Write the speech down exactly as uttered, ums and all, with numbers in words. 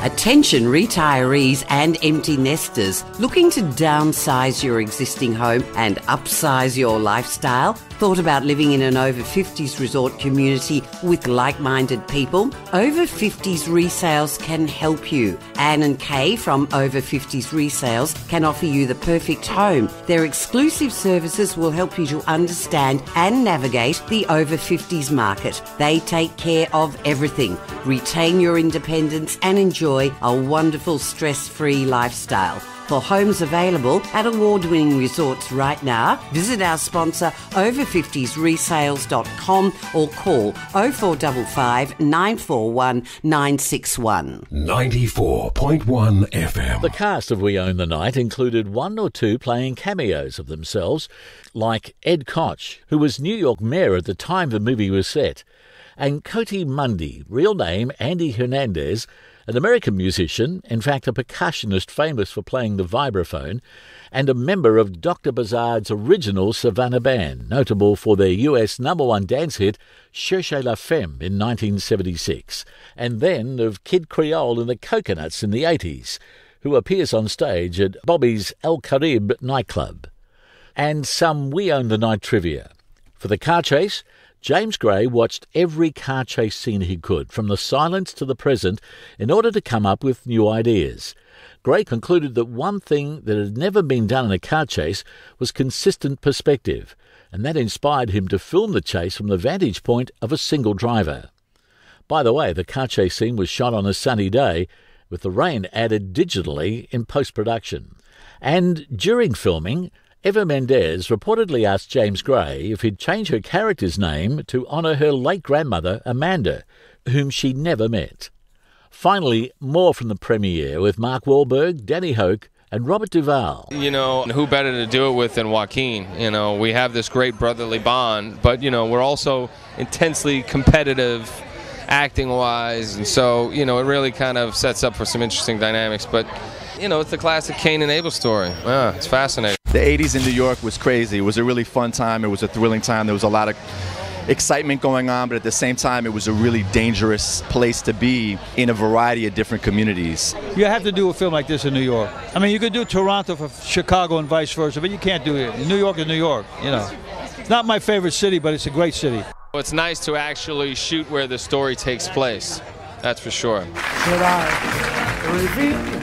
Attention retirees and empty nesters looking to downsize your existing home and upsize your lifestyle? Thought about living in an over fifties resort community with like-minded people? Over fifties Resales can help you. Anne and Kay from Over fifties Resales can offer you the perfect home. Their exclusive services will help you to understand and navigate the over fifties market. They take care of everything. Retain your independence and enjoy a wonderful stress-free lifestyle. For homes available at award-winning resorts right now, visit our sponsor over fifties resales dot com or call oh four five five, nine four one, nine six one. ninety-four point one F M. The cast of We Own the Night included one or two playing cameos of themselves, like Ed Koch, who was New York mayor at the time the movie was set, and Coti Mundi, real name Andy Hernandez, an American musician, in fact a percussionist famous for playing the vibraphone, and a member of Doctor Bazard's original Savannah Band, notable for their U S number one dance hit Cherchez la Femme in nineteen seventy-six, and then of Kid Creole and the Coconuts in the eighties, who appears on stage at Bobby's El Carib nightclub. And some We Own the Night trivia. For the car chase, James Gray watched every car chase scene he could, from the silence to the present, in order to come up with new ideas. Gray concluded that one thing that had never been done in a car chase was consistent perspective, and that inspired him to film the chase from the vantage point of a single driver. By the way, the car chase scene was shot on a sunny day, with the rain added digitally in post-production. And during filming, Eva Mendes reportedly asked James Gray if he'd change her character's name to honour her late grandmother, Amanda, whom she never met. Finally, more from the premiere with Mark Wahlberg, Danny Hoke and Robert Duvall. You know, who better to do it with than Joaquin? You know, we have this great brotherly bond, but, you know, we're also intensely competitive acting-wise, and so, you know, it really kind of sets up for some interesting dynamics, but... You know, it's the classic Cain and Abel story. Yeah, it's fascinating. The eighties in New York was crazy. It was a really fun time. It was a thrilling time. There was a lot of excitement going on, but at the same time, it was a really dangerous place to be in a variety of different communities. You have to do a film like this in New York. I mean, you could do Toronto for Chicago and vice versa, but you can't do it. New York is New York, you know. It's not my favorite city, but it's a great city. It's nice to actually shoot where the story takes place. That's for sure. Should I repeat?